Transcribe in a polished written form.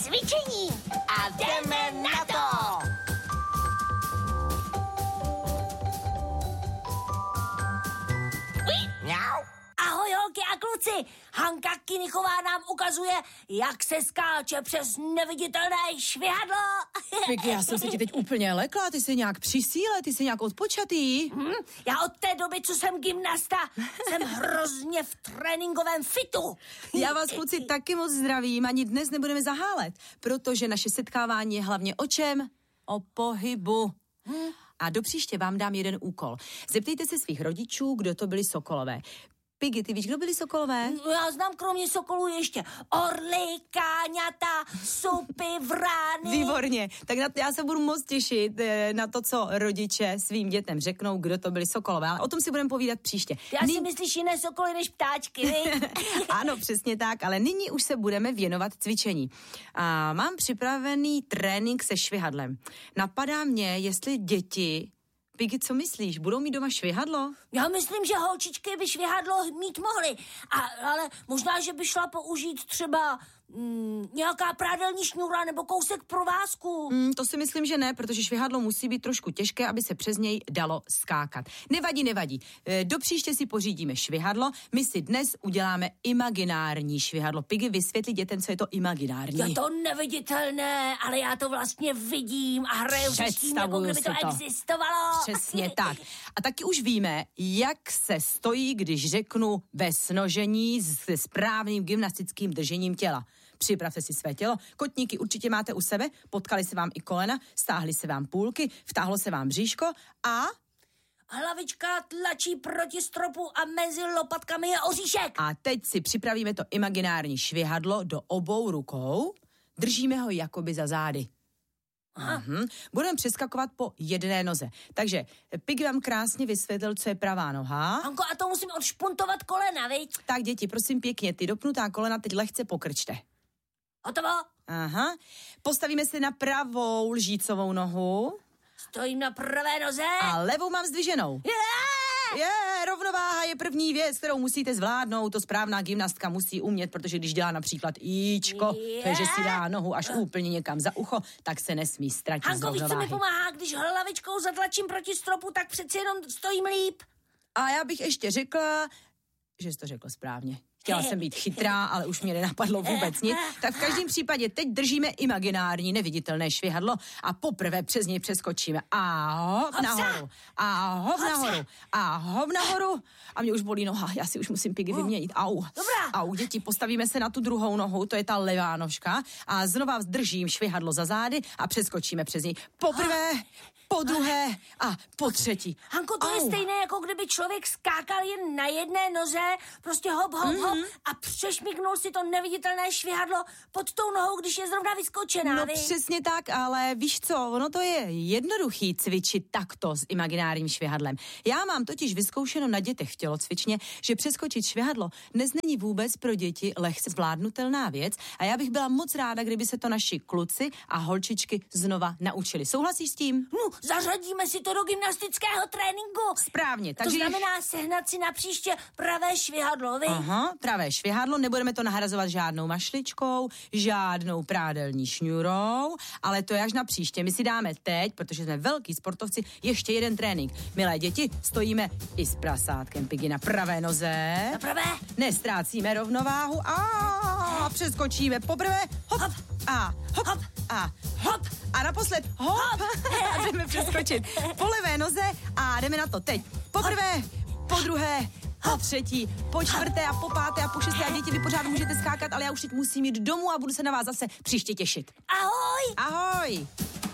cvičení a jdeme na to! Ahoj holky a kluci, Hanka Kinichová nám ukazuje, jak se skáče přes neviditelné švihadlo. Vicky, já jsem se ti teď úplně lekla, ty jsi nějak při síle, ty jsi nějak odpočatý. Já od té doby, co jsem gymnasta, jsem hrozně v tréninkovém fitu. Já vás, kluci, taky moc zdravím, ani dnes nebudeme zahálet, protože naše setkávání je hlavně o čem? O pohybu. A do příště vám dám jeden úkol. Zeptejte se svých rodičů, kdo to byli sokolové. Piggy, ty víš, kdo byli sokolové? Já znám kromě sokolů ještě orly, káňata, supy, vrány. Výborně, tak já se budu moc těšit na to, co rodiče svým dětem řeknou, kdo to byli sokolové, ale o tom si budeme povídat příště. Já si myslíš jiné sokoly než ptáčky, Ano, přesně tak, ale nyní už se budeme věnovat cvičení. A mám připravený trénink se švihadlem. Napadá mě, jestli děti... Piggy, co myslíš? Budou mít doma švihadlo? Já myslím, že holčičky by švihadlo mít mohly, ale možná, že by šla použít třeba nějaká prádelní šňůra nebo kousek provázku. To si myslím, že ne, protože švihadlo musí být trošku těžké, aby se přes něj dalo skákat. Nevadí. Do příště si pořídíme švihadlo, my si dnes uděláme imaginární švihadlo. Piggy, vysvětli dětem, co je to imaginární. Je to neviditelné, ale já to vlastně vidím a hraju s tím, jako kdyby to existovalo. Přesně tak. A taky už víme, jak se stojí, když řeknu ve snožení se správným gymnastickým držením těla. Připravte si své tělo, kotníky určitě máte u sebe, potkali se vám i kolena, stáhly se vám půlky, vtáhlo se vám bříško a... Hlavička tlačí proti stropu a mezi lopatkami je oříšek. A teď si připravíme to imaginární švihadlo do obou rukou, držíme ho jakoby za zády. Budeme přeskakovat po jedné noze. Takže Piggy vám krásně vysvětlil, co je pravá noha. Hanko, a to musím odšpuntovat kolena, viď? Tak děti, prosím pěkně, ty dopnutá kolena teď lehce pokrčte. Hotovo? Postavíme se na pravou lžícovou nohu. Stojím na pravé noze. A levou mám zdviženou. Rovnováha je první věc, kterou musíte zvládnout. To správná gymnastka musí umět, protože když dělá například íčko, to je, že si dá nohu až úplně někam za ucho, tak se nesmí ztratit z rovnováhy. Hanko, víš, co mi pomáhá, když hlavičkou zatlačím proti stropu, tak přeci jenom stojím líp. A já bych ještě řekla, že jsi to řekl správně. Chtěla jsem být chytrá, ale už mě nenapadlo vůbec nic. Tak v každém případě teď držíme imaginární neviditelné švihadlo a poprvé přes něj přeskočíme. A hop nahoru. A hop nahoru. A hop nahoru. A mě už bolí noha, já si už musím Piggy vyměnit. Au. Dobrá. Au, děti, postavíme se na tu druhou nohu, to je ta levá nožka. A znova držím švihadlo za zády a přeskočíme přes něj. Poprvé, po druhé a po třetí. Hanko, to je stejné, jako kdyby člověk skákal jen na jedné noze, prostě hop, hop, hop a přešmiknul si to neviditelné švihadlo pod tou nohou, když je zrovna vyskočená. No přesně tak, ale víš co, ono to je jednoduchý cvičit takto s imaginárním švihadlem. Já mám totiž vyzkoušeno na dětech v tělocvičně, že přeskočit švihadlo dnes není vůbec pro děti lehce zvládnutelná věc a já bych byla moc ráda, kdyby se to naši kluci a holčičky znova naučili. Souhlasíš s tím? No, zařadíme si to do gymnastického tréninku. Správně. Takže... To znamená sehnat si na příště pravé švihadlo, vy? Pravé švihadlo, nebudeme to nahrazovat žádnou mašličkou, žádnou prádelní šňůrou, ale to je až na příště. My si dáme teď, protože jsme velký sportovci, ještě jeden trénink. Milé děti, stojíme i s prasátkem Piggy na pravé noze. Na pravé? Nestrácíme rovnováhu a přeskočíme poprvé, hop, a hop, hop a hop a naposled hop a jdeme přeskočit po levé noze a jdeme na to teď. Poprvé, po druhé, po třetí, po čtvrté a po páté a po šesté a děti, vy pořád můžete skákat, ale já už teď musím jít domů a budu se na vás zase příště těšit. Ahoj! Ahoj!